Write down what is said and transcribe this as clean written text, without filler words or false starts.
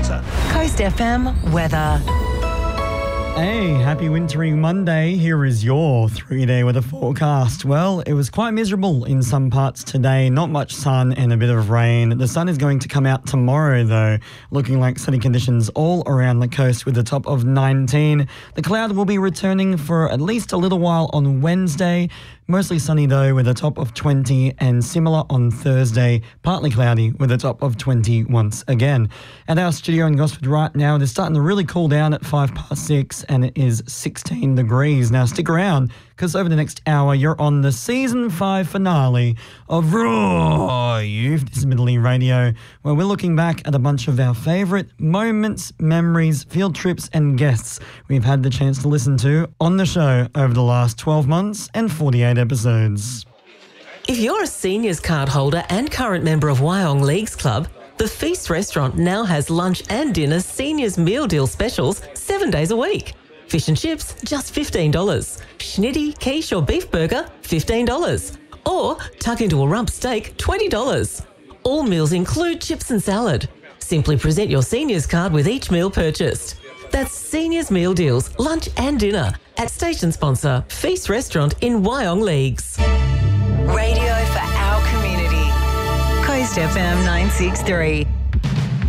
sponsor. Coast FM weather. Hey, happy wintering Monday. Here is your 3-day weather forecast. Well, it was quite miserable in some parts today. Not much sun and a bit of rain. The sun is going to come out tomorrow, though, looking like sunny conditions all around the coast with a top of 19. The cloud will be returning for at least a little while on Wednesday. Mostly sunny, though, with a top of 20, and similar on Thursday, partly cloudy with a top of 20 once again. At our studio in Gosford right now, it is starting to really cool down at 6:05, and it is 16 degrees. Now, stick around, because over the next hour, you're on the Season 5 finale of Raw Youth. This is Middle East Radio, where we're looking back at a bunch of our favourite moments, memories, field trips and guests we've had the chance to listen to on the show over the last 12 months and 48 episodes. If you're a seniors card holder and current member of Wyong Leagues Club, the Feast restaurant now has lunch and dinner seniors meal deal specials 7 days a week. Fish and chips, just $15. Schnitty, quiche or beef burger, $15. Or tuck into a rump steak, $20. All meals include chips and salad. Simply present your seniors card with each meal purchased. That's Seniors Meal Deals, lunch and dinner at station sponsor Feast Restaurant in Wyong Leagues. Radio for our community. Coast FM 963.